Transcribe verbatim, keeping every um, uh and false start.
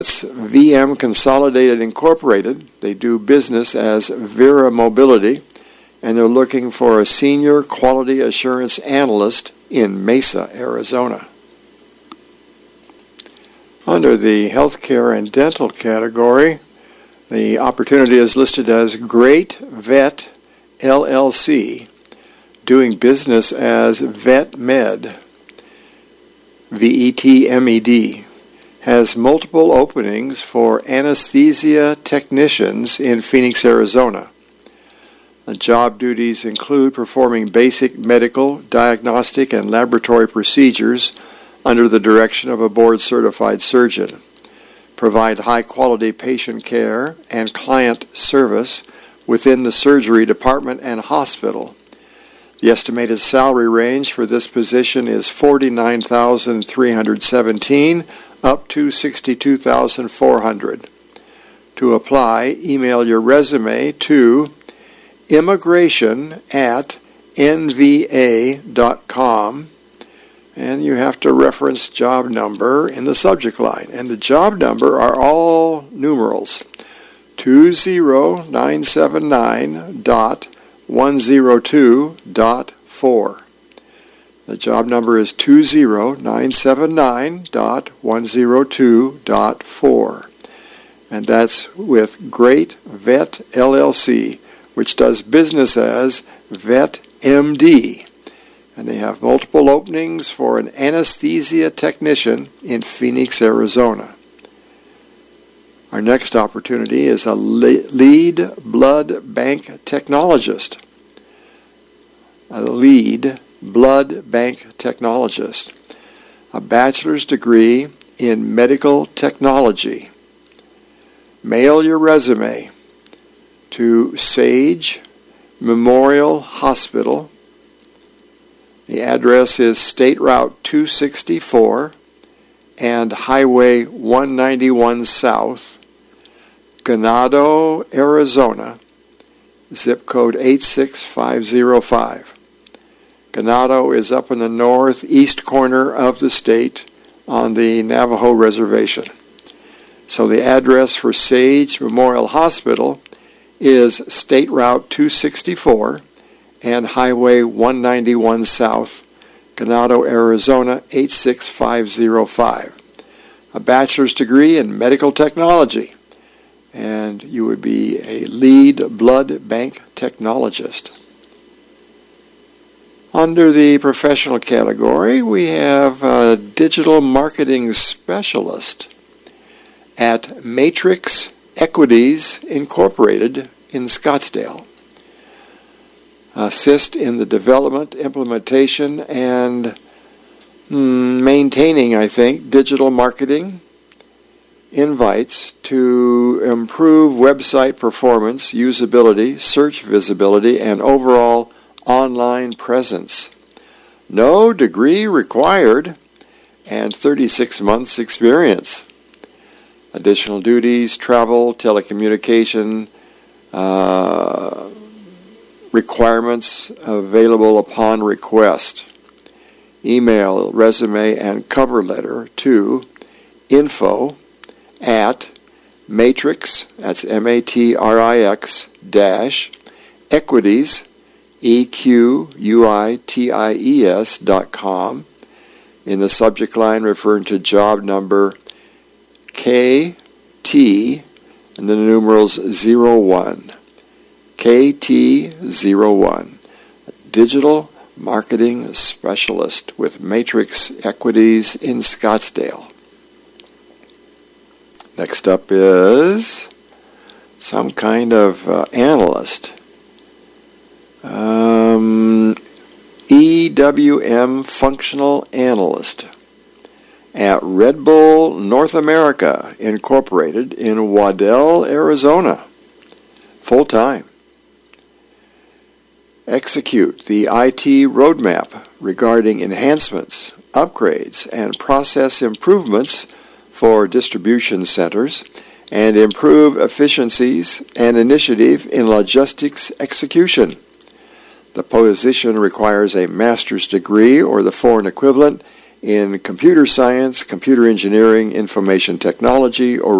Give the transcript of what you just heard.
It's V M Consolidated Incorporated. They do business as Vera Mobility, and they're looking for a senior quality assurance analyst in Mesa, Arizona. Under the healthcare and dental category, the opportunity is listed as Great Vet L L C, doing business as VetMed, V E T M E D. Has multiple openings for anesthesia technicians in Phoenix, Arizona. The job duties include performing basic medical, diagnostic, and laboratory procedures under the direction of a board-certified surgeon, provide high-quality patient care and client service within the surgery department and hospital. The estimated salary range for this position is forty-nine thousand three hundred seventeen dollars up to sixty-two thousand four hundred dollars. To apply, email your resume to immigration at n v a dot com, and you have to reference job number in the subject line. And the job number are all numerals, two zero nine seven nine dot one zero two dot four. The job number is two zero nine seven nine dot one zero two dot four. And that's with Great Vet L L C, which does business as VetMD. And they have multiple openings for an anesthesia technician in Phoenix, Arizona. Our next opportunity is a lead blood bank technologist. A lead blood bank technologist. A bachelor's degree in medical technology. Mail your resume to Sage Memorial Hospital. The address is State Route two sixty-four and Highway one ninety-one South, Ganado, Arizona, zip code eight six five zero five. Ganado is up in the northeast corner of the state on the Navajo Reservation. So the address for Sage Memorial Hospital is State Route two sixty-four and Highway one ninety-one South, Ganado, Arizona, eight six five zero five. A bachelor's degree in medical technology, and you would be a lead blood bank technologist. Under the professional category, we have a digital marketing specialist at Matrix Equities Incorporated in Scottsdale. Assist in the development, implementation, and mm, maintaining, I think, digital marketing invites to improve website performance, usability, search visibility, and overall online presence. No degree required, and thirty-six months experience. Additional duties, travel, telecommunication, uh, requirements available upon request. Email, resume, and cover letter to info at matrix, that's M A T R I X, dash, equities, E Q U I T I E S dot com. In the subject line, referring to job number K T and the numerals zero one. K T zero one. Digital Marketing Specialist with Matrix Equities in Scottsdale. Next up is some kind of uh, analyst. Um, E W M Functional Analyst at Red Bull North America Incorporated in Waddell, Arizona. Full-time. Execute the I T roadmap regarding enhancements, upgrades, and process improvements for distribution centers and improve efficiencies and initiative in logistics execution. The position requires a master's degree or the foreign equivalent in computer science, computer engineering, information technology, or